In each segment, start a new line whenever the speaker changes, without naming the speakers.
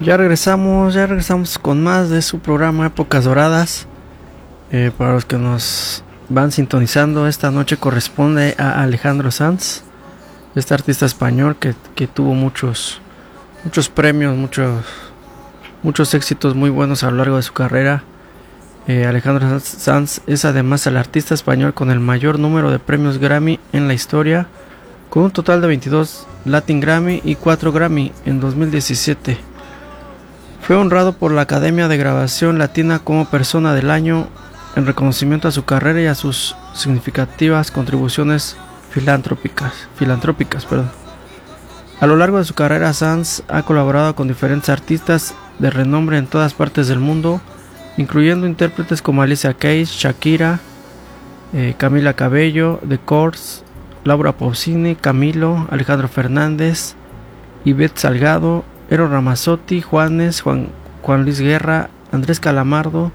Ya regresamos con más de su programa Épocas Doradas. Para los que nos van sintonizando, esta noche corresponde a Alejandro Sanz, este artista español que tuvo muchos premios, muchos éxitos muy buenos a lo largo de su carrera. Alejandro Sanz es además el artista español con el mayor número de premios Grammy en la historia, con un total de 22 Latin Grammy y 4 Grammy en 2017. Fue honrado por la Academia de Grabación Latina como Persona del Año en reconocimiento a su carrera y a sus significativas contribuciones filantrópicas. A lo largo de su carrera, Sanz ha colaborado con diferentes artistas de renombre en todas partes del mundo, incluyendo intérpretes como Alicia Keys, Shakira, Camila Cabello, The Corrs, Laura Pausini, Camilo, Alejandro Fernández, Ivette Salgado, Eros Ramazzotti, Juanes, Juan Luis Guerra, Andrés Calamardo,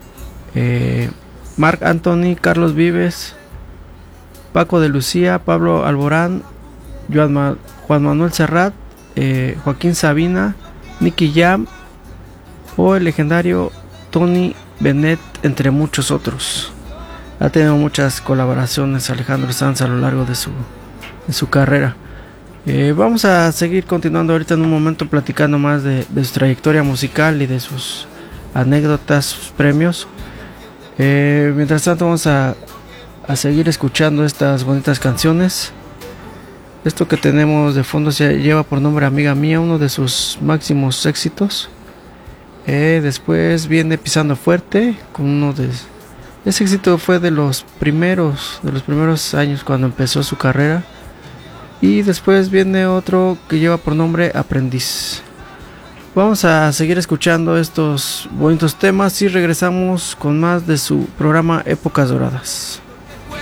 Marc Anthony, Carlos Vives, Paco de Lucía, Pablo Alborán, Juan Manuel Serrat, Joaquín Sabina, Nicky Jam o el legendario Tony Bennett, entre muchos otros. Ha tenido muchas colaboraciones Alejandro Sanz a lo largo de su carrera. Vamos a seguir continuando ahorita en un momento platicando más de su trayectoria musical y de sus anécdotas, sus premios. Mientras tanto vamos a seguir escuchando estas bonitas canciones. Esto que tenemos de fondo se lleva por nombre Amiga Mía, uno de sus máximos éxitos. Después viene Pisando Fuerte, con uno de... Ese éxito fue de los primeros años cuando empezó su carrera. Y después viene otro que lleva por nombre Aprendiz. Vamos a seguir escuchando estos bonitos temas y regresamos con más de su programa Épocas Doradas.